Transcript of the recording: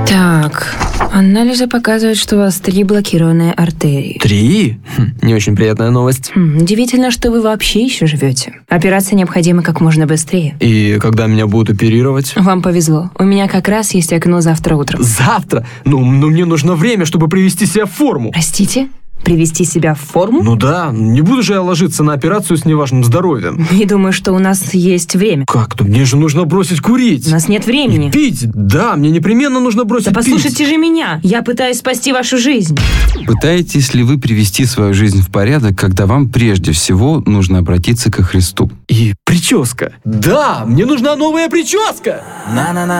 Так, анализы показывают, что у вас 3 блокированные артерии. 3? Не очень приятная новость. Удивительно, что вы вообще еще живете. Операция необходима как можно быстрее. И когда меня будут оперировать? Вам повезло. У меня как раз есть окно завтра утром. Завтра? Ну мне нужно время, чтобы привести себя в форму. Простите? Привести себя в форму? Ну да, не буду же я ложиться на операцию с неважным здоровьем. И думаю, что у нас есть время. Как-то? Мне же нужно бросить курить. У нас нет времени. И пить? Да, мне непременно нужно бросить Да послушайте же меня. Я пытаюсь спасти вашу жизнь. Пытаетесь ли вы привести свою жизнь в порядок, когда вам прежде всего нужно обратиться ко Христу? И прическа. Да, мне нужна новая прическа.